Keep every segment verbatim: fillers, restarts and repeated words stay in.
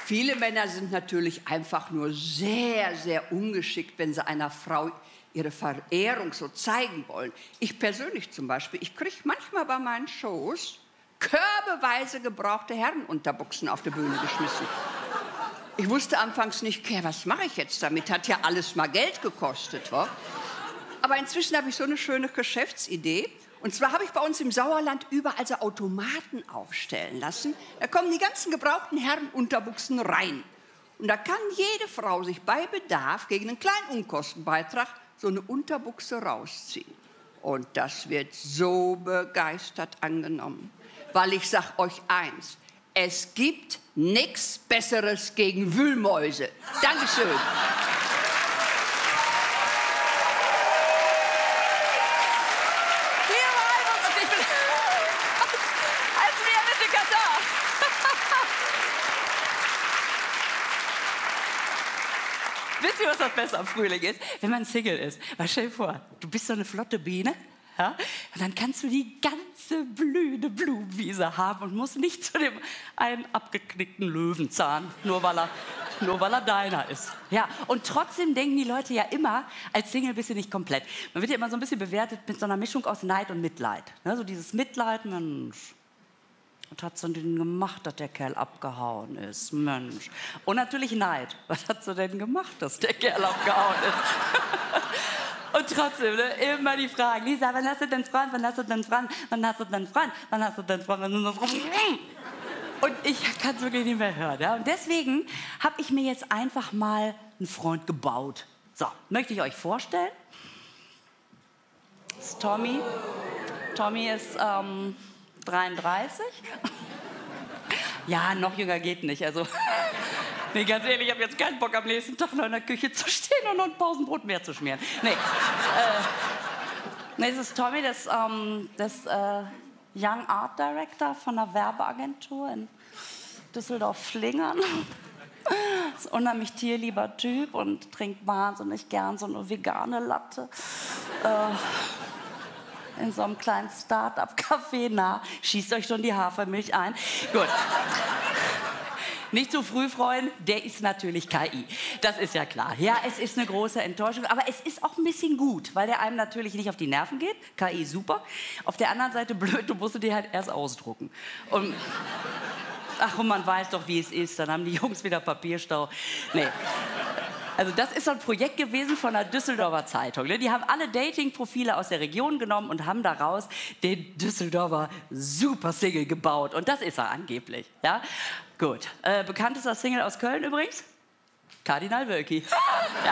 viele Männer sind natürlich einfach nur sehr, sehr ungeschickt, wenn sie einer Frau ihre Verehrung so zeigen wollen. Ich persönlich zum Beispiel, ich kriege manchmal bei meinen Shows körbeweise gebrauchte Herrenunterbuchsen auf die Bühne geschmissen. Ich wusste anfangs nicht, was mache ich jetzt damit? Hat ja alles mal Geld gekostet. Wa? Aber inzwischen habe ich so eine schöne Geschäftsidee. Und zwar habe ich bei uns im Sauerland überall so Automaten aufstellen lassen. Da kommen die ganzen gebrauchten Herrenunterbuchsen rein. Und da kann jede Frau sich bei Bedarf gegen einen kleinen Unkostenbeitrag so eine Unterbuchse rausziehen. Und das wird so begeistert angenommen. Weil ich sag euch eins, es gibt nichts Besseres gegen Wühlmäuse. Dankeschön. Wisst ihr, was das Beste am Frühling ist? Wenn man Single ist. Weil stell dir vor, du bist so eine flotte Biene, ja? Und dann kannst du die ganze blühende Blumenwiese haben und musst nicht zu dem einen abgeknickten Löwenzahn, nur weil er, nur weil er deiner ist. Ja, und trotzdem denken die Leute ja immer, als Single bist du nicht komplett. Man wird ja immer so ein bisschen bewertet mit so einer Mischung aus Neid und Mitleid. Ne? So dieses Mitleid, Mensch. Was hat sie denn gemacht, dass der Kerl abgehauen ist? Mensch. Und natürlich Neid. Was hat sie denn gemacht, dass der Kerl abgehauen ist? Und trotzdem, ne, immer die Fragen. Lisa, wann hast du denn Freund? Wann hast du denn Freund? Wann hast du denn Freund? Wann hast du denn Freund? Wann hast du denn Freund? Und ich kann es wirklich nicht mehr hören. Ja? Und deswegen habe ich mir jetzt einfach mal einen Freund gebaut. So, möchte ich euch vorstellen. Das ist Tommy. Tommy ist ähm, dreiunddreißig. Ja, noch jünger geht nicht. Also, nee, ganz ehrlich, ich habe jetzt keinen Bock, am nächsten Tag noch in der Küche zu stehen und noch ein Pausenbrot mehr zu schmieren. Nee, äh, nee, das ist Tommy, das, ähm, das äh, Young Art Director von einer Werbeagentur in Düsseldorf-Schlingern. Ist ein unheimlich tierlieber Typ und trinkt wahnsinnig gern so eine vegane Latte. Äh, in so einem kleinen Start-up-Café nah. Schießt euch schon die Hafermilch ein. Gut. Nicht zu früh freuen, der ist natürlich K I. Das ist ja klar. Ja, es ist eine große Enttäuschung, aber es ist auch ein bisschen gut, weil der einem natürlich nicht auf die Nerven geht. K I super. Auf der anderen Seite blöd, du musst dir halt erst ausdrucken. Und ach, und man weiß doch, wie es ist. Dann haben die Jungs wieder Papierstau. Nee. Also das ist so ein Projekt gewesen von der Düsseldorfer Zeitung. Die haben alle Dating-Profile aus der Region genommen und haben daraus den Düsseldorfer Super-Single gebaut. Und das ist er angeblich. Ja? Gut. Äh, bekanntester Single aus Köln übrigens? Kardinal Wölki. Ja.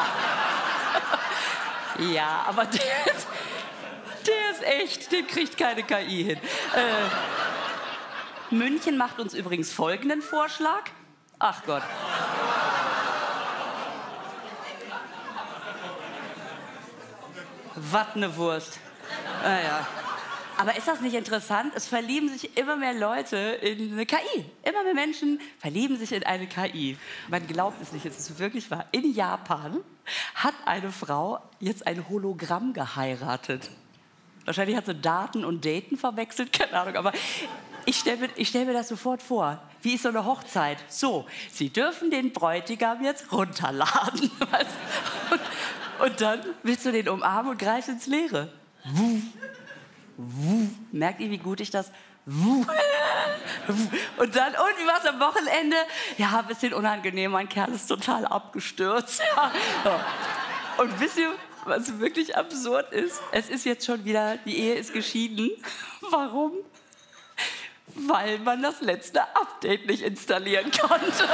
Ja, aber der, der ist echt, den kriegt keine K I hin. Äh, München macht uns übrigens folgenden Vorschlag. Ach Gott. Was eine Wurst. Naja. Aber ist das nicht interessant? Es verlieben sich immer mehr Leute in eine K I. Immer mehr Menschen verlieben sich in eine K I. Man glaubt es nicht, es ist wirklich wahr. In Japan hat eine Frau jetzt ein Hologramm geheiratet. Wahrscheinlich hat sie Daten und Daten verwechselt, keine Ahnung. Aber ich stelle mir, ich stell mir das sofort vor. Wie ist so eine Hochzeit? So, Sie dürfen den Bräutigam jetzt runterladen. Und, und dann willst du den umarmen und greifst ins Leere. Wuh. Wuh. Merkt ihr, wie gut ich das... Wuh. Und dann, und wie war es am Wochenende? Ja, ein bisschen unangenehm, mein Kerl ist total abgestürzt. Ja. Und wisst ihr, was wirklich absurd ist? Es ist jetzt schon wieder, die Ehe ist geschieden. Warum? Weil man das letzte Update nicht installieren konnte.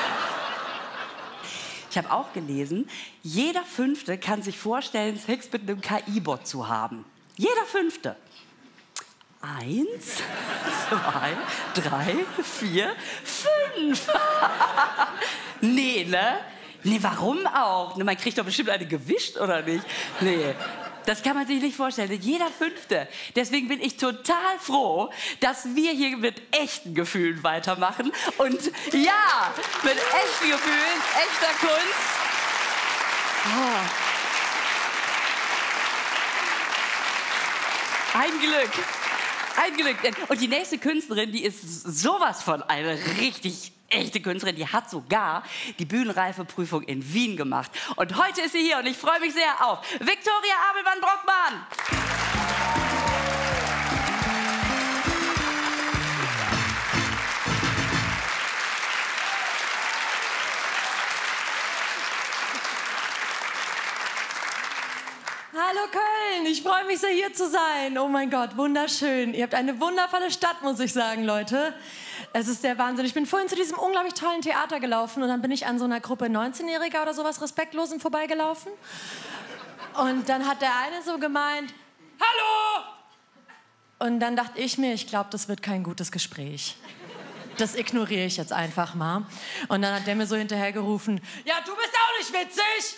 Ich habe auch gelesen, jeder Fünfte kann sich vorstellen, Sex mit einem K I-Bot zu haben. Jeder Fünfte. Eins, zwei, drei, vier, fünf. Nee, ne? Nee, warum auch? Man kriegt doch bestimmt eine gewischt, oder nicht? Nee, das kann man sich nicht vorstellen. Jeder Fünfte. Deswegen bin ich total froh, dass wir hier mit echten Gefühlen weitermachen. Und ja, mit echten Gefühlen, echter Kunst. Oh. Ein Glück. Ein Glück. Und die nächste Künstlerin, die ist sowas von eine richtig echte Künstlerin. Die hat sogar die Bühnenreifeprüfung in Wien gemacht. Und heute ist sie hier und ich freue mich sehr auf Viktoria Abelmann-Brockmann. Hallo Köln, ich freue mich sehr, hier zu sein. Oh mein Gott, wunderschön. Ihr habt eine wundervolle Stadt, muss ich sagen, Leute. Es ist der Wahnsinn. Ich bin vorhin zu diesem unglaublich tollen Theater gelaufen und dann bin ich an so einer Gruppe neunzehnjähriger oder sowas Respektlosen vorbeigelaufen. Und dann hat der eine so gemeint, hallo! Und dann dachte ich mir, ich glaube, das wird kein gutes Gespräch. Das ignoriere ich jetzt einfach mal. Und dann hat der mir so hinterhergerufen, ja, du bist auch nicht witzig!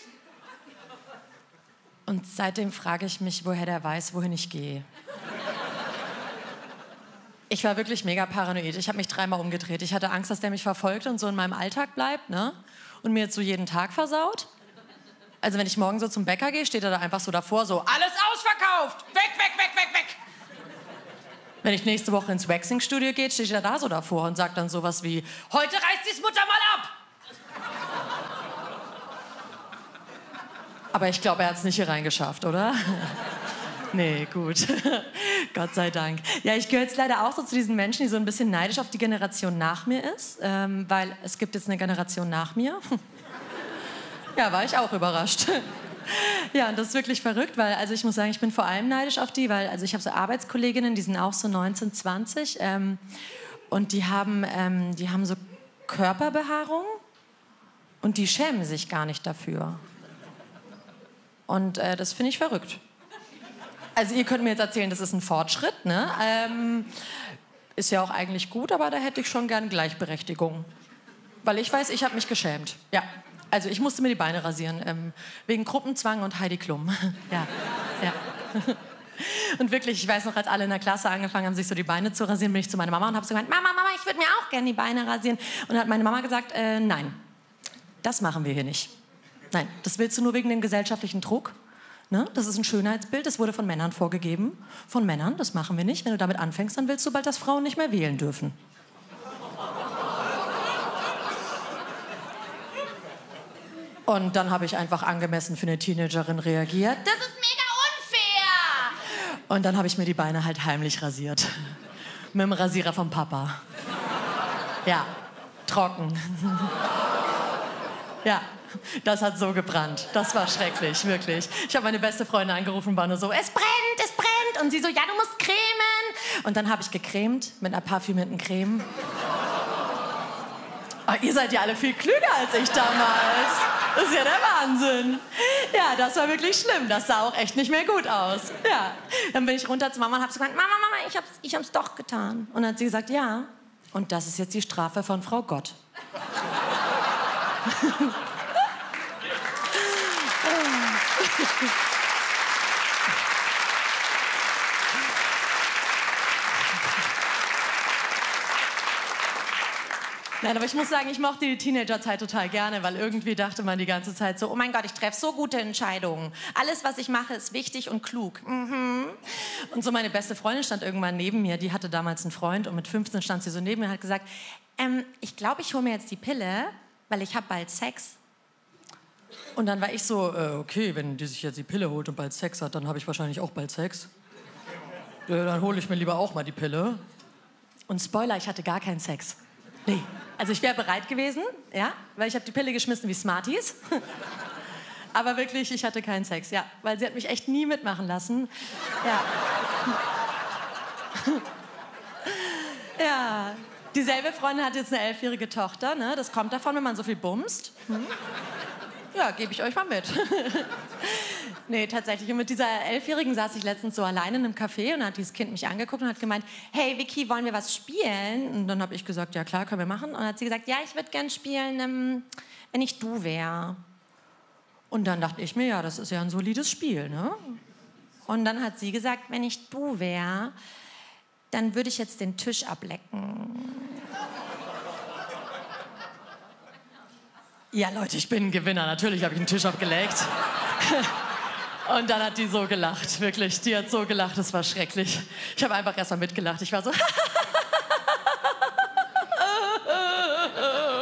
Und seitdem frage ich mich, woher der weiß, wohin ich gehe. Ich war wirklich mega paranoid. Ich habe mich dreimal umgedreht. Ich hatte Angst, dass der mich verfolgt und so in meinem Alltag bleibt, ne? Und mir jetzt so jeden Tag versaut. Also wenn ich morgen so zum Bäcker gehe, steht er da einfach so davor, so, alles ausverkauft! Weg, weg, weg, weg, weg! Wenn ich nächste Woche ins Waxing-Studio gehe, steht er da so davor und sagt dann sowas wie, heute reißt die's Mutter mal ab! Aber ich glaube, er hat es nicht hier reingeschafft, oder? Nee, gut. Gott sei Dank. Ja, ich gehöre jetzt leider auch so zu diesen Menschen, die so ein bisschen neidisch auf die Generation nach mir ist. Ähm, weil es gibt jetzt eine Generation nach mir. Ja, war ich auch überrascht. Ja, und das ist wirklich verrückt, weil also ich muss sagen, ich bin vor allem neidisch auf die, weil also ich habe so Arbeitskolleginnen, die sind auch so neunzehn, zwanzig. Ähm, und die haben, ähm, die haben so Körperbehaarung und die schämen sich gar nicht dafür. Und äh, das finde ich verrückt. Also ihr könnt mir jetzt erzählen, das ist ein Fortschritt, ne? Ähm, ist ja auch eigentlich gut, aber da hätte ich schon gern Gleichberechtigung. Weil ich weiß, ich habe mich geschämt. Ja, also ich musste mir die Beine rasieren. Ähm, wegen Gruppenzwang und Heidi Klum. Ja, ja. Und wirklich, ich weiß noch, als alle in der Klasse angefangen haben, sich so die Beine zu rasieren, bin ich zu meiner Mama und habe so gemeint, Mama, Mama, ich würde mir auch gerne die Beine rasieren. Und dann hat meine Mama gesagt, äh, nein, das machen wir hier nicht. Nein, das willst du nur wegen dem gesellschaftlichen Druck. Ne? Das ist ein Schönheitsbild, das wurde von Männern vorgegeben. Von Männern, das machen wir nicht. Wenn du damit anfängst, dann willst du bald, dass Frauen nicht mehr wählen dürfen. Und dann habe ich einfach angemessen für eine Teenagerin reagiert. Das ist mega unfair! Und dann habe ich mir die Beine halt heimlich rasiert. Mit dem Rasierer vom Papa. Ja, trocken. Ja. Das hat so gebrannt. Das war schrecklich, wirklich. Ich habe meine beste Freundin angerufen und war nur so, es brennt, es brennt. Und sie so, ja, du musst cremen. Und dann habe ich gecremt mit einer parfümierten Creme. Oh, ihr seid ja alle viel klüger als ich damals. Das ist ja der Wahnsinn. Ja, das war wirklich schlimm. Das sah auch echt nicht mehr gut aus. Ja. Dann bin ich runter zu Mama und habe gesagt, Mama, Mama, ich hab's, ich hab's doch getan. Und dann hat sie gesagt, ja. Und das ist jetzt die Strafe von Frau Gott. Nein, aber ich muss sagen, ich mochte die Teenagerzeit total gerne, weil irgendwie dachte man die ganze Zeit so, oh mein Gott, ich treffe so gute Entscheidungen. Alles, was ich mache, ist wichtig und klug. Mhm. Und so meine beste Freundin stand irgendwann neben mir, die hatte damals einen Freund und mit fünfzehn stand sie so neben mir und hat gesagt, ähm, ich glaube, ich hole mir jetzt die Pille, weil ich habe bald Sex. Und dann war ich so, äh, okay, wenn die sich jetzt die Pille holt und bald Sex hat, dann habe ich wahrscheinlich auch bald Sex. Äh, dann hole ich mir lieber auch mal die Pille. Und Spoiler, ich hatte gar keinen Sex. Nee. Also ich wäre bereit gewesen, ja, weil ich habe die Pille geschmissen wie Smarties. Aber wirklich, ich hatte keinen Sex, ja, weil sie hat mich echt nie mitmachen lassen. Ja. Ja. Dieselbe Freundin hat jetzt eine elfjährige Tochter, ne? Das kommt davon, wenn man so viel bumst. Hm? Ja, gebe ich euch mal mit. Nee, tatsächlich. Und mit dieser Elfjährigen saß ich letztens so alleine in einem Café und dann hat dieses Kind mich angeguckt und hat gemeint, hey Vicky, wollen wir was spielen? Und dann habe ich gesagt, ja klar, können wir machen. Und dann hat sie gesagt, ja, ich würde gern spielen, ähm, wenn ich du wäre. Und dann dachte ich mir, ja, das ist ja ein solides Spiel, ne? Und dann hat sie gesagt, wenn ich du wäre, dann würde ich jetzt den Tisch ablecken. Ja, Leute, ich bin ein Gewinner. Natürlich habe ich den Tisch abgeleckt. Und dann hat die so gelacht, wirklich. Die hat so gelacht, das war schrecklich. Ich habe einfach erst mal mitgelacht. Ich war so...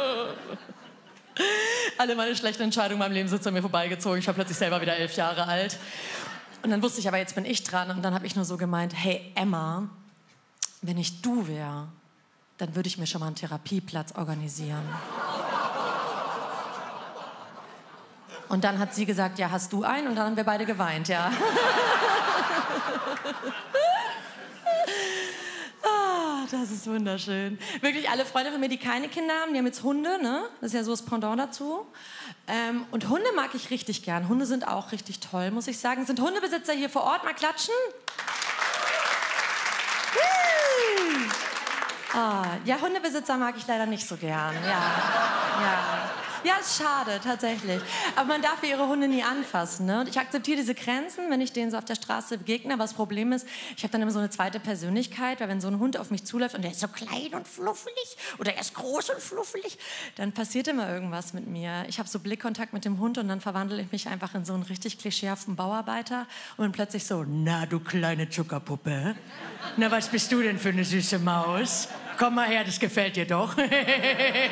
Alle meine schlechten Entscheidungen in meinem Leben sind an mir vorbeigezogen. Ich war plötzlich selber wieder elf Jahre alt. Und dann wusste ich aber, jetzt bin ich dran. Und dann habe ich nur so gemeint, hey Emma, wenn ich du wäre, dann würde ich mir schon mal einen Therapieplatz organisieren. Und dann hat sie gesagt, ja, hast du einen? Und dann haben wir beide geweint, ja. Ah, das ist wunderschön. Wirklich alle Freunde von mir, die keine Kinder haben, die haben jetzt Hunde, ne? Das ist ja so das Pendant dazu. Ähm, und Hunde mag ich richtig gern. Hunde sind auch richtig toll, muss ich sagen. Sind Hundebesitzer hier vor Ort? Mal klatschen. Ah, ja, Hundebesitzer mag ich leider nicht so gern. Ja, ja. Ja, ist schade, tatsächlich. Aber man darf ihre Hunde nie anfassen. Ne? Und ich akzeptiere diese Grenzen, wenn ich denen so auf der Straße begegne. Aber das Problem ist, ich habe dann immer so eine zweite Persönlichkeit, weil wenn so ein Hund auf mich zuläuft und der ist so klein und fluffelig oder er ist groß und fluffelig, dann passiert immer irgendwas mit mir. Ich habe so Blickkontakt mit dem Hund und dann verwandle ich mich einfach in so einen richtig klischeehaften Bauarbeiter und bin plötzlich so, na du kleine Zuckerpuppe, na was bist du denn für eine süße Maus? Komm mal her, das gefällt dir doch.